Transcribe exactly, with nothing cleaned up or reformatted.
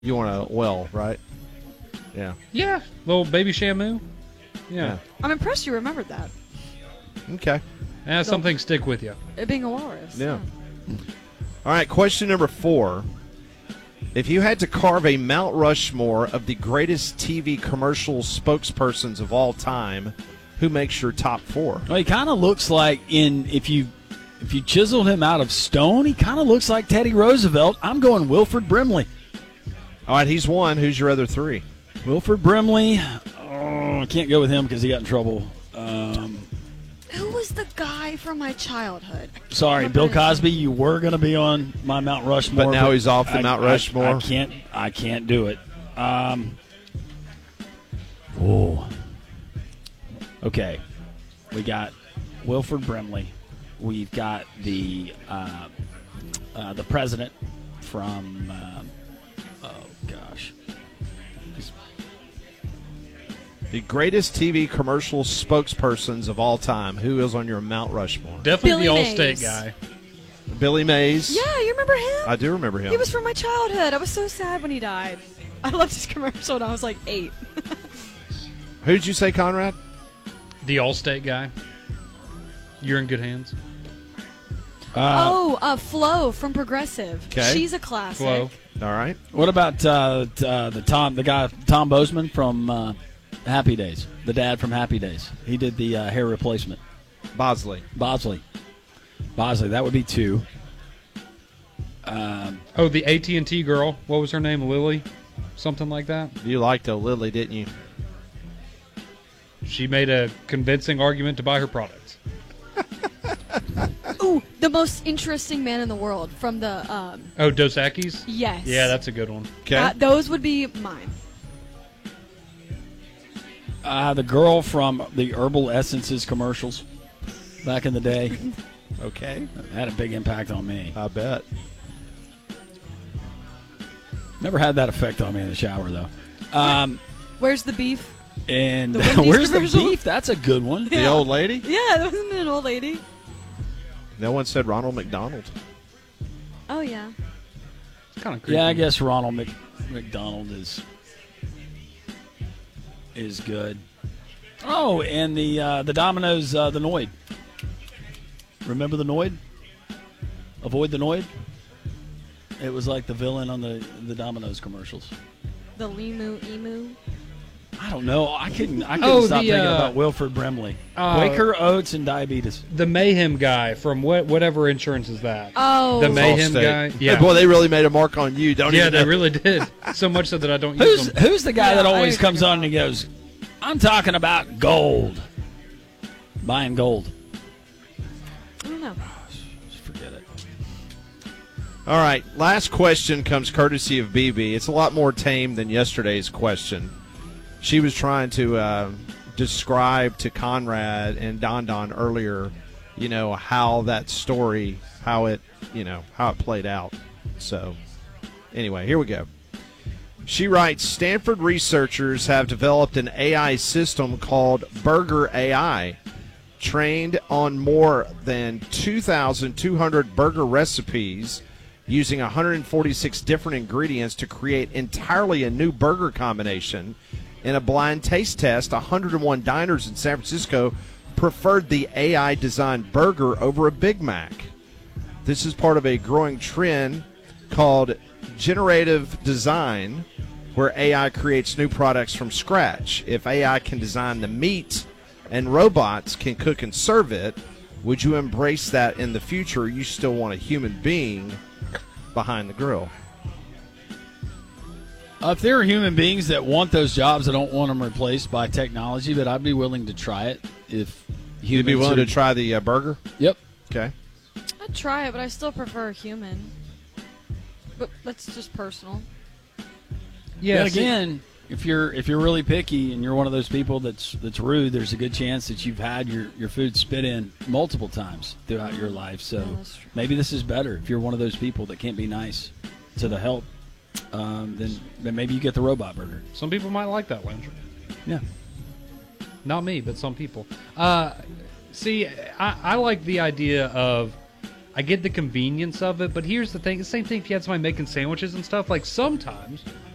You want a well, right? Yeah. Yeah, little baby Shamu. Yeah. Yeah. I'm impressed you remembered that. Okay. Yeah, something stick with you. It being a walrus. Yeah. All right, question number four. If you had to carve a Mount Rushmore of the greatest T V commercial spokespersons of all time, who makes your top four? Well, he kind of looks like in if you if you chiseled him out of stone, he kind of looks like Teddy Roosevelt. I'm going Wilford Brimley. All right, he's one. Who's your other three? Wilford Brimley. Oh, I can't go with him because he got in trouble. Um, Who was the guy from my childhood? sorry, Bill Cosby. You were going to be on my Mount Rushmore, But now he's off the I- Mount I- Rushmore. I, can't. I can't do it. Um, oh. Okay, we got Wilford Brimley. We've got the uh, uh, the president from. Uh, oh gosh. The greatest T V commercial spokespersons of all time. Who is on your Mount Rushmore? Definitely Billy the Allstate Mays. guy. Billy Mays. Yeah, you remember him? I do remember him. He was from my childhood. I was so sad when he died. I loved his commercial when I was like eight. Who did you say, Conrad? The Allstate guy. You're in good hands. Uh, oh, uh, Flo from Progressive. 'Kay. She's a classic. Flo. All right. What about uh, t- uh, the Tom, the guy Tom Bozeman from uh, Happy Days, the dad from Happy Days? He did the uh, hair replacement. Bosley. Bosley, Bosley. That would be two. Um, Oh, the A T and T girl. What was her name? Lily? Something like that? You liked a Lily, didn't you? She made a convincing argument to buy her products. Ooh, the most interesting man in the world from the, um, Oh, Dos Equis? yes. Yeah, that's a good one. Okay. Uh, those would be mine. uh, the girl from the Herbal Essences commercials back in the day Okay. had a big impact on me. I bet. Never had that effect on me in the shower though. Um, Where's the beef? and The Wendy's where's the commercial? beef? That's a good one. The old lady? Yeah, that wasn't an old lady. No one said Ronald McDonald. Oh, yeah. It's kind of creepy. Yeah, I guess Ronald Mc, McDonald is is good. Oh, and the uh, the Domino's uh, the Noid. Remember the Noid? Avoid the Noid. It was like the villain on the the Domino's commercials. The Limu Emu. I don't know. I couldn't. I couldn't Oh, stop the, thinking uh, about Wilford Brimley, uh, Quaker Oats, and diabetes. The Mayhem guy from what, whatever insurance is that? Oh. The Mayhem Allstate. guy? Yeah. Boy, they really made a mark on you, don't yeah, you? they really did. So much so that I don't use Who's them. who's the guy Yeah, that I always agree comes with on and he goes, "I'm talking about gold, buying gold." I don't know. Just forget it. All right. Last question comes courtesy of B B. It's a lot more tame than yesterday's question. She was trying to uh, describe to Conrad and Don Don earlier, you know, how that story, how it, you know, how it played out. So, anyway, here we go. She writes, Stanford researchers have developed an A I system called Burger A I, trained on more than two thousand two hundred burger recipes using one hundred forty-six different ingredients to create entirely a new burger combination. In a blind taste test, one hundred one diners in San Francisco preferred the A I-designed burger over a Big Mac. This is part of a growing trend called generative design, where A I creates new products from scratch. If A I can design the meat and robots can cook and serve it, would you embrace that in the future, or you still want a human being behind the grill? Uh, if there are human beings that want those jobs, I don't want them replaced by technology, but I'd be willing to try it. If You'd be humans willing are- to try the uh, burger? Yep. Okay. I'd try it, but I still prefer human. But that's just personal. Yeah, But see- again, if you're if you're really picky and you're one of those people that's that's rude, there's a good chance that you've had your, your food spit in multiple times throughout your life. So Yeah, that's true. maybe this is better. If you're one of those people that can't be nice to the help, um, then then maybe you get the robot burger. Some people might like that, Landry. Yeah. Not me, but some people. Uh, see, I, I like the idea of, I get the convenience of it, but here's the thing. The same thing if you had somebody making sandwiches and stuff. Like, sometimes